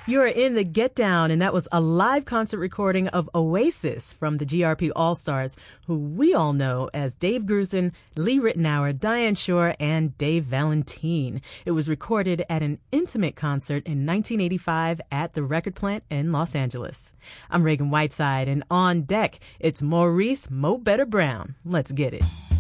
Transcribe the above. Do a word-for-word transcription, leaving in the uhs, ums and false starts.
You're in the Get Down, and that was a live concert recording of Oasis from the G R P All-Stars, who we all know as Dave Grusin, Lee Ritenour, Diane Shore, and Dave Valentine. It was recorded at an intimate concert in nineteen eighty-five at the Record Plant in Los Angeles. I'm Reagan Whiteside, and on deck, it's Maurice Mo Better Brown. Let's get it.